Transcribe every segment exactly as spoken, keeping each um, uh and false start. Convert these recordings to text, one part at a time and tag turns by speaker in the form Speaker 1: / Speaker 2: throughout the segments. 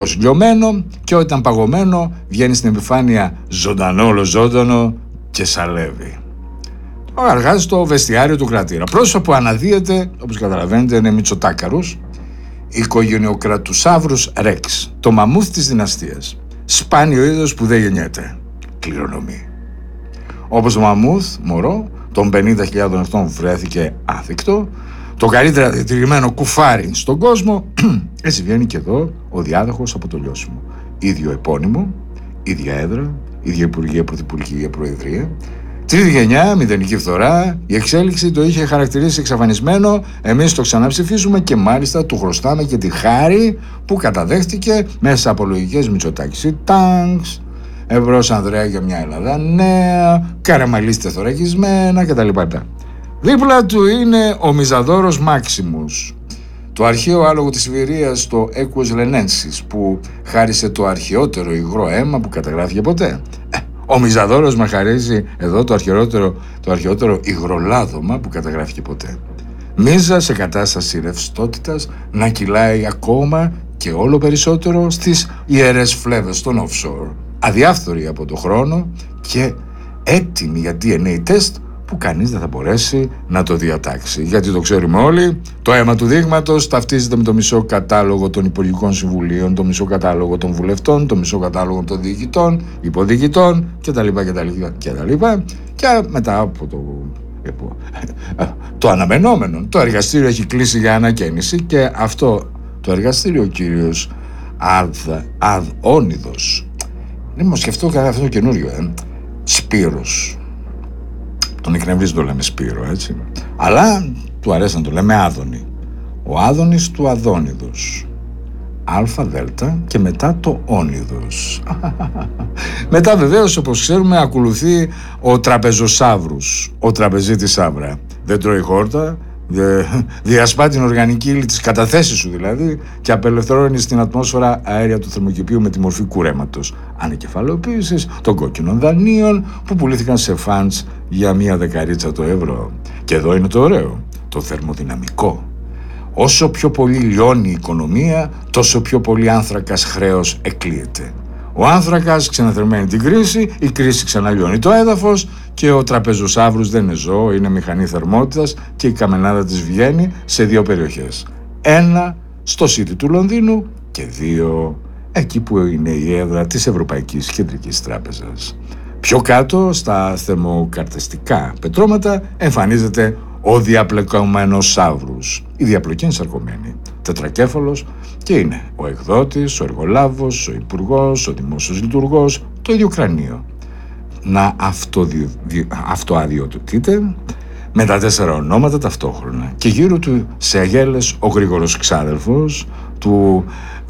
Speaker 1: λιωμένο, και όταν παγωμένο βγαίνει στην επιφάνεια ζωντανό ολοζώντανο και σαλεύει. Αργά στο βεστιάριο του κρατήρα. Πρόσωπο που αναδύεται, όπως καταλαβαίνετε, είναι Μητσοτάκαρος, οικογενειοκρατουσαύρους Ρεξ, το μαμούθ της δυναστείας. Σπάνιο είδος που δεν γεννιέται. Κληρονομεί. Όπως το μαμούθ, μωρό, των πενήντα χιλιάδων αυτών που βρέθηκε άθικτο, το καλύτερα διατηρημένο κουφάρι στον κόσμο, έτσι βγαίνει και εδώ ο διάδοχος από το λιώσιμο. Ίδιο επώνυμο, ίδια έδρα, ίδια υπουργεία, πρωθυπουργεία, προεδρία. Τρίτη γενιά, μηδενική φθορά, η εξέλιξη το είχε χαρακτηρίσει εξαφανισμένο, εμείς το ξαναψηφίζουμε και μάλιστα του χρωστάμε και τη χάρη που καταδέχτηκε μέσα από λογικές Μητσοτάκης τάγκς, ευρώς Ανδρέα για μια Ελλάδα νέα, Καραμαλίστε θωρακισμένα κτλ. Δίπλα του είναι ο Μιζαδόρος Μάξιμους, το αρχαίο άλογο της Σιβηρίας, το Equus Lenensis, που χάρισε το αρχαιότερο υγρό αίμα που καταγράφηκε ποτέ. Ο Μιζαδόρος μας χαρίζει εδώ το αρχαιότερο, το αρχαιότερο υγρολάδωμα που καταγράφηκε ποτέ. Μίζα σε κατάσταση ρευστότητας να κυλάει ακόμα και όλο περισσότερο στις ιερές φλέβες των offshore. Αδιάφθορη από το χρόνο και έτοιμη για ντι εν έι τεστ που κανείς δεν θα μπορέσει να το διατάξει. Γιατί το ξέρουμε όλοι, το αίμα του δείγματος ταυτίζεται με το μισό κατάλογο των Υπουργικών Συμβουλίων, το μισό κατάλογο των βουλευτών, το μισό κατάλογο των διοικητών, υποδιοικητών κτλ. κτλ. Και μετά από το, το αναμενόμενο, το εργαστήριο έχει κλείσει για ανακαίνιση και αυτό το εργαστήριο, ο κύριος Αδ, Αδόνιδος, δεν μου σκεφτώ κανένα αυτό το καινούριο, ε. Σπύρος. Τον εκνευρίζει το λέμε Σπύρο, έτσι. Αλλά του αρέσει να το λέμε Άδωνη. Ο Άδωνης του Αδόνιδος. Αλφα, δέλτα και μετά το Όνιδος. Μετά βεβαίως, όπως ξέρουμε, ακολουθεί ο Τραπεζοσαύρους, ο τραπεζίτης Σαύρα. Δεν τρώει χόρτα, δε, διασπά την οργανική ύλη της καταθέσης σου δηλαδή και απελευθερώνει στην ατμόσφαιρα αέρια του θερμοκηπίου με τη μορφή κουρέματος. Ανεκεφαλαιοποίησης των κόκκινων δανείων που πουλήθηκαν σε φαντς για μία δεκαρίτσα το ευρώ. Και εδώ είναι το ωραίο, το θερμοδυναμικό. Όσο πιο πολύ λιώνει η οικονομία, τόσο πιο πολύ άνθρακας χρέος εκλείεται. Ο άνθρακας ξαναθερμαίνει την κρίση, η κρίση ξαναλιώνει το έδαφος και ο τραπεζοσαύρους δεν είναι ζώο, είναι μηχανή θερμότητας και η καμενάδα της βγαίνει σε δύο περιοχές. Ένα στο City του Λονδίνου και δύο εκεί που είναι η έδρα της Ευρωπαϊκής Κεντρικής Τράπεζας. Πιο κάτω, στα θερμοκαρδιστικά πετρώματα, εμφανίζεται ο διαπλεκωμένος Σαύρους. Η διαπλοκή είναι σαρκωμένη, τετρακέφαλος και είναι ο εκδότης, ο εργολάβος, ο υπουργός, ο δημόσιος λειτουργός, το ίδιο κρανίο. Να αυτοαδιοτοτείται με τα τέσσερα ονόματα ταυτόχρονα και γύρω του σε αγέλες ο γρήγορος ξάδελφος του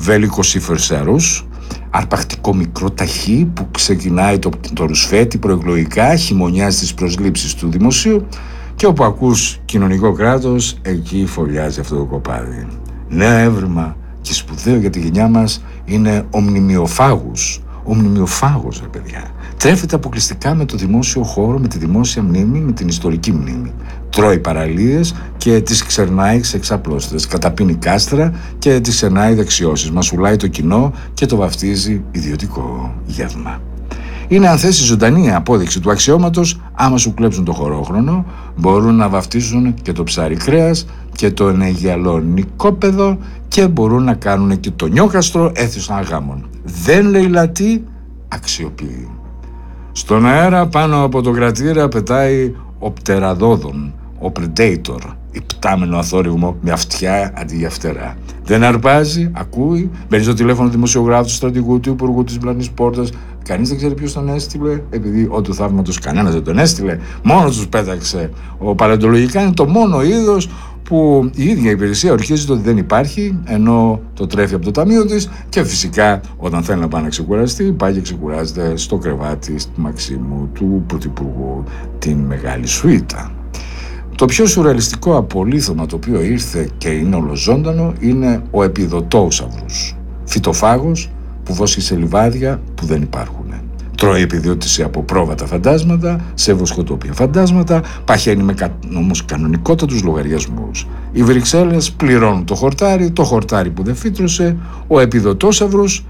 Speaker 1: Βέλικος αρπακτικό μικρό ταχύ που ξεκινάει το, το ρουσφέτη προεκλογικά, χειμωνιά στις προσλήψεις του δημοσίου και όπου ακούς κοινωνικό κράτος, εκεί φωλιάζει αυτό το κοπάδι. Νέο έβριμα και σπουδαίο για τη γενιά μας είναι ο μνημειοφάγος. Ο μνημειοφάγος, ρε παιδιά, τρέφεται αποκλειστικά με το δημόσιο χώρο, με τη δημόσια μνήμη, με την ιστορική μνήμη. Τρώει παραλίες και τις ξερνάει σε εξαπλώστες. Καταπίνει κάστρα και τις ξερνάει δεξιώσεις. Μασουλάει το κοινό και το βαφτίζει ιδιωτικό γεύμα. Είναι αν θέσει ζωντανή απόδειξη του αξιώματος, άμα σου κλέψουν το χωρόχρονο, μπορούν να βαφτίσουν και το ψάρι κρέας και το ενεγιαλονικόπεδο και μπορούν να κάνουν και το νιόκαστρο έθισαν γάμων. Δεν λέει λατή, αξιοποιεί. Στον αέρα πάνω από το κρατήρα πετάει ο πτεραδόδων, ο Predator, υπτάμενο αθόρυβο με αυτιά αντί για φτερά. Δεν αρπάζει, ακούει, μπαίνει στο τηλέφωνο του δημοσιογράφου, του στρατηγού, του υπουργού της Πλανής Πόρτας. Κανείς δεν ξέρει ποιος τον έστειλε, επειδή ό του θαύματος κανένας δεν τον έστειλε, μόνο τους πέταξε. Ο παλαιοντολογικά είναι το μόνο είδος που η ίδια υπηρεσία ορκίζεται ότι δεν υπάρχει, ενώ το τρέφει από το ταμείο της και φυσικά όταν θέλει να πάει να ξεκουραστεί, πάει και ξεκουράζεται στο κρεβάτι στη Μαξίμου του Πρωθυπουργού, την μεγάλη σουίτα. Το πιο σουρεαλιστικό απολίθωμα το οποίο ήρθε και είναι ολοζώντανο είναι ο επιδοτόσαυρος, φυτοφάγος που βόσκει σε λιβάδια που δεν υπάρχουν. Τρώει επιδότηση από πρόβατα φαντάσματα, σε βοσκοτόπια φαντάσματα, παχαίνει με κα... όμως κανονικότατους λογαριασμούς. Οι Βρυξέλλες πληρώνουν το χορτάρι, το χορτάρι που δεν φύτρωσε, ο επιδοτόσαυρος